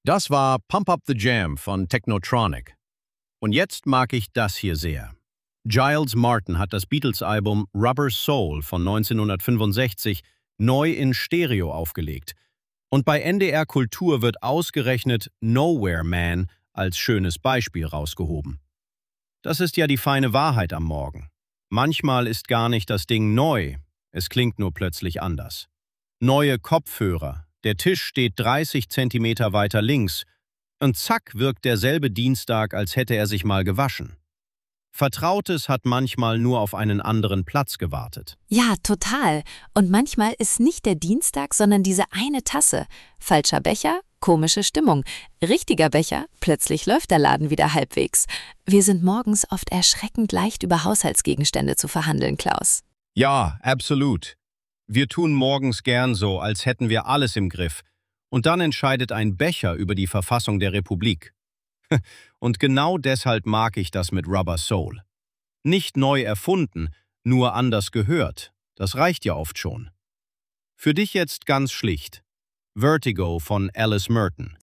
Das war Pump Up the Jam von Technotronic. Und jetzt mag ich das hier sehr. Giles Martin hat das Beatles-Album Rubber Soul von 1965 neu in Stereo aufgelegt. Und bei NDR Kultur wird ausgerechnet Nowhere Man als schönes Beispiel rausgehoben. Das ist ja die feine Wahrheit am Morgen. Manchmal ist gar nicht das Ding neu, es klingt nur plötzlich anders. Neue Kopfhörer, der Tisch steht 30 Zentimeter weiter links und zack wirkt derselbe Dienstag, als hätte er sich mal gewaschen. Vertrautes hat manchmal nur auf einen anderen Platz gewartet. Ja, total. Und manchmal ist nicht der Dienstag, sondern diese eine Tasse. Falscher Becher, komische Stimmung. Richtiger Becher, plötzlich läuft der Laden wieder halbwegs. Wir sind morgens oft erschreckend leicht über Haushaltsgegenstände zu verhandeln, Klaus. Ja, absolut. Wir tun morgens gern so, als hätten wir alles im Griff. Und dann entscheidet ein Becher über die Verfassung der Republik. Und genau deshalb mag ich das mit Rubber Soul. Nicht neu erfunden, nur anders gehört. Das reicht ja oft schon. Für dich jetzt ganz schlicht. Vertigo von Alice Merton.